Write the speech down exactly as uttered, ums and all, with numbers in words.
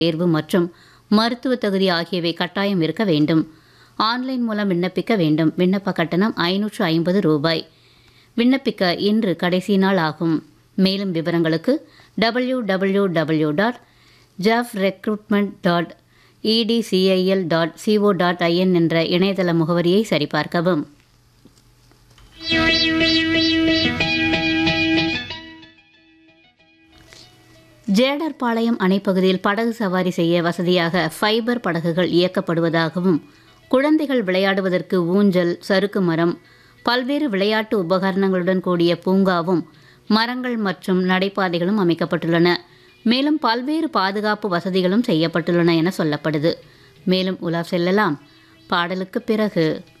தேர்வு மற்றும் மருத்துவ தகுதி ஆகியவை கட்டாயம் இருக்க வேண்டும். ஆன்லைன் மூலம் விண்ணப்பிக்க வேண்டும். விண்ணப்ப கட்டணம் ஐநூற்று ஐம்பது ரூபாய். விண்ணப்பிக்க இன்று கடைசி நாள் ஆகும். மேலும் விவரங்களுக்கு W W W dot job recruitment dot EDCIL dot CO dot IN என்ற இணையதள முகவரியை சரிபார்க்கவும். ஜேடர்பாளையம் அணைப்பகுதியில் படகு சவாரி செய்ய வசதியாக ஃபைபர் படகுகள் இயக்கப்படுவதாகவும், குழந்தைகள் விளையாடுவதற்கு ஊஞ்சல், சறுக்கு மரம், பல்வேறு விளையாட்டு உபகரணங்களுடன் கூடிய பூங்காவும், மரங்கள் மற்றும் நடைபாதைகளும் அமைக்கப்பட்டுள்ளன. மேலும் பல்வேறு பாதுகாப்பு வசதிகளும் செய்யப்பட்டுள்ளன என சொல்லப்படுது. மேலும் உலா செல்லலாம். பாடலுக்கு பிறகு